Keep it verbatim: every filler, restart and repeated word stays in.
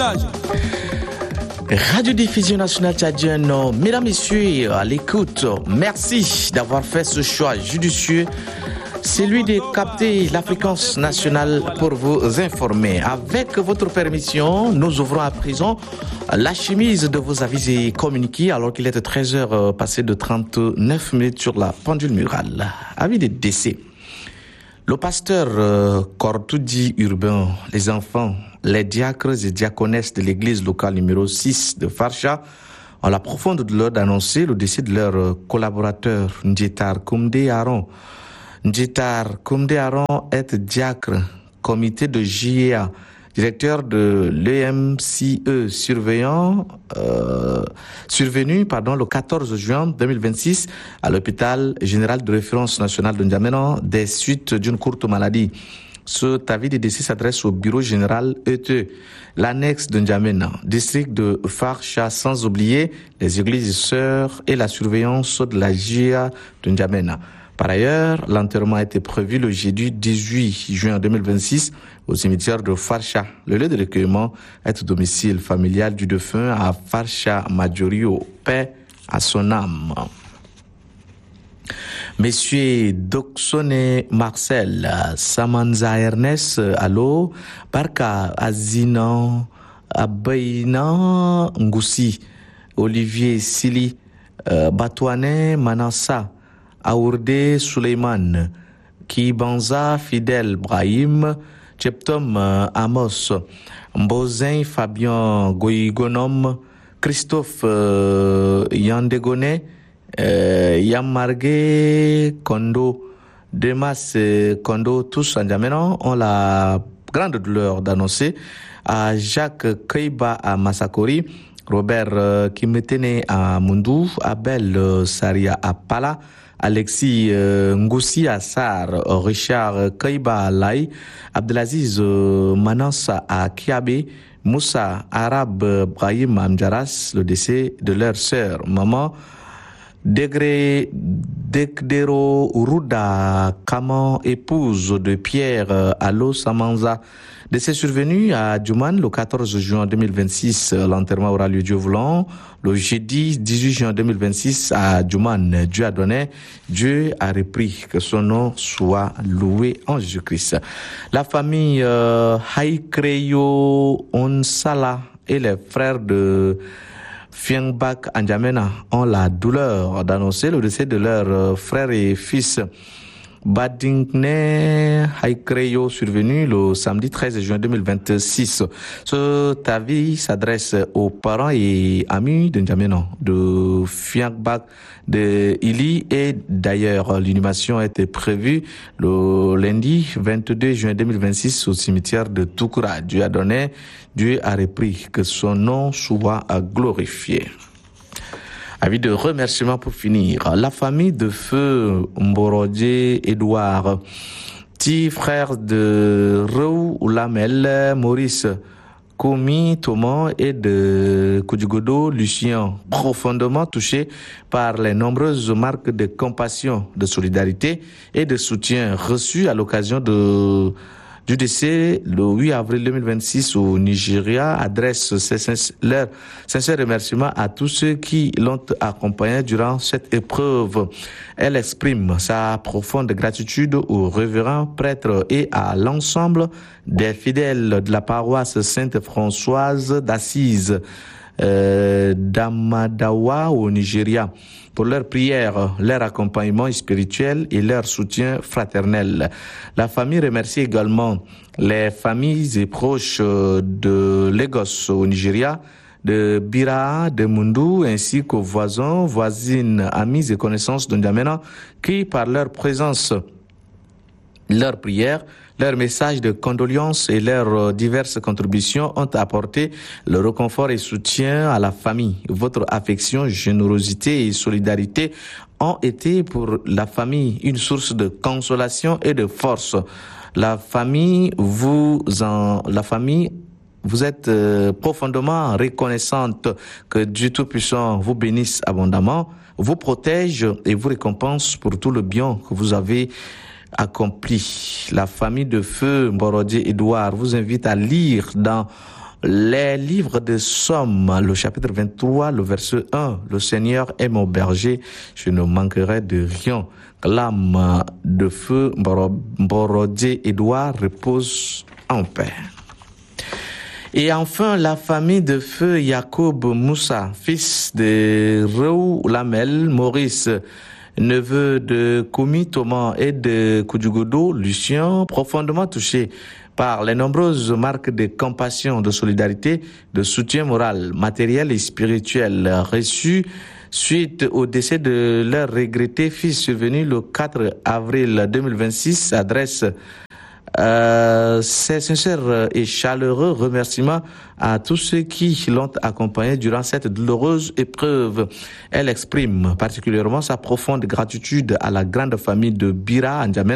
village. Radio-diffusion nationale tchadienne, mesdames, messieurs, à l'écoute, merci d'avoir fait ce choix judicieux. C'est lui de capter la fréquence nationale pour vous informer. Avec votre permission, nous ouvrons à présent la chemise de vos avis et communiqués alors qu'il est treize heures passées de trente-neuf minutes sur la pendule murale. Avis de décès. Le pasteur euh, Kortoudi urbain, les enfants, les diacres et diaconesses de l'église locale numéro six de Farsha ont la profonde douleur d'annoncer le décès de leur collaborateur Ndjetar Koumdé Aron. Ndjetar Koumdé Aron est diacre, comité de J E A, directeur de l'E M C E surveillant, euh, survenu pardon, le quatorze juin deux mille vingt-six à l'hôpital général de référence national de N'Djamena des suites d'une courte maladie. Cet avis de décès s'adresse au bureau général E T E, l'annexe de N'Djamena, district de Farsha, sans oublier les églises sœurs et la surveillance de la J E A de N'Djamena. Par ailleurs, l'enterrement a été prévu le jeudi dix-huit juin deux mille vingt-six au cimetière de Farsha. Le lieu de recueillement est au domicile familial du défunt à Farsha Majorio, paix à son âme. Messieurs Doxone Marcel, Samanza Ernest, Allo, Barka Azina, Abayna Ngoussi, Olivier Sili, euh, Batouane Manassa, Aourde Suleiman, Kibanza Fidel Brahim, Cheptom Amos, Mbozin Fabien Goyigonom, Christophe euh, Yandegone, euh, Yamargue Kondo, Demas Kondo, tous en N'Djamena ont la grande douleur d'annoncer à Jacques Keiba à Massakori, Robert euh, Kimetene à Mundou, Abel euh, Saria à Pala, Alexis euh, Ngoussi Assar, Richard Kaiba Lai, Abdelaziz euh, Manansa à Kiabe, Moussa Arab Brahim Amjaras, le décès de leur sœur, maman Degré Dekdero Ruda Kaman, épouse de Pierre Allo Samanza. Décès survenu à Djouman le quatorze juin deux mille vingt-six. L'enterrement aura lieu Dieu voulant le jeudi dix-huit juin deux mille vingt-six à Djouman. Dieu a donné, Dieu a repris, que son nom soit loué en Jésus-Christ. La famille euh, Haïkreyo Onsala et les frères de Fiangbak N'Djamena ont la douleur d'annoncer le décès de leurs frères et fils Badingne Haïkreyo, survenu le samedi treize juin deux mille vingt-six. Cet avis s'adresse aux parents et amis de N'Djamena, de Fiangbak, de Ili, et d'ailleurs l'inhumation a été prévue le lundi vingt-deux juin deux mille vingt-six au cimetière de Toukoura. Dieu a donné, Dieu a repris, que son nom soit glorifié. Avis de remerciement pour finir. La famille de feu Mborodje Edouard, petit frère de Rou Lamel, Maurice Komi Thomas et de Koudjigodo Lucien, profondément touchés par les nombreuses marques de compassion, de solidarité et de soutien reçues à l'occasion de du décès le huit avril deux mille vingt-six au Nigeria, adresse leurs sincères remerciements à tous ceux qui l'ont accompagné durant cette épreuve. Elle exprime sa profonde gratitude au révérend prêtre et à l'ensemble des fidèles de la paroisse Sainte-Françoise d'Assise euh, d'Amadawa au Nigeria, pour leur prière, leur accompagnement spirituel et leur soutien fraternel. La famille remercie également les familles et proches de Lagos au Nigeria, de Bira, de Mundu, ainsi qu'aux voisins, voisines, amis et connaissances de N'Djamena qui, par leur présence, leur prière, leurs messages de condoléances et leurs diverses contributions ont apporté le réconfort et soutien à la famille. Votre affection, générosité et solidarité ont été pour la famille une source de consolation et de force. La famille, vous en, la famille, vous êtes euh, profondément reconnaissante que Dieu Tout-Puissant vous bénisse abondamment, vous protège et vous récompense pour tout le bien que vous avez accompli. La famille de feu Mborodje Edouard vous invite à lire dans les livres de Somme, le chapitre vingt-trois, le verset un. Le Seigneur est mon berger, je ne manquerai de rien. L'âme de feu Borodé Édouard repose en paix. Et enfin, la famille de feu Jacob Moussa, fils de Rou Lamel Maurice, neveu de Koumi Thomas et de Koudjougodo Lucien, profondément touché par les nombreuses marques de compassion, de solidarité, de soutien moral, matériel et spirituel reçus suite au décès de leur regretté fils survenu le quatre avril deux mille vingt-six, adresse euh, ses sincères et chaleureux remerciements à tous ceux qui l'ont accompagné durant cette douloureuse épreuve. Elle exprime particulièrement sa profonde gratitude à la grande famille de Bira N'Djamena